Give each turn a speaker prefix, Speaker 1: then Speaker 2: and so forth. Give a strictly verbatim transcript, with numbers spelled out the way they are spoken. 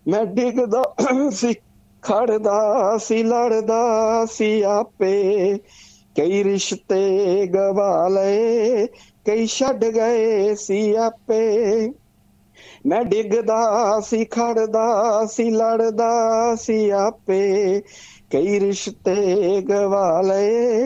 Speaker 1: ਮੈਂ ਡਿੱਗਦਾ ਸੀ, ਖੜਦਾ ਸੀ, ਲੜਦਾ ਸੀ ਆਪੇ, ਕਈ ਰਿਸ਼ਤੇ ਗਵਾ ਲਏ, ਕਈ ਛੱਡ ਗਏ ਸੀ ਆਪੇ। ਮੈਂ ਡਿੱਗਦਾ ਸੀ, ਖੜਦਾ ਸੀ, ਲੜਦਾ ਸੀ ਆਪੇ, ਕਈ ਰਿਸ਼ਤੇ ਗਵਾ ਲਏ,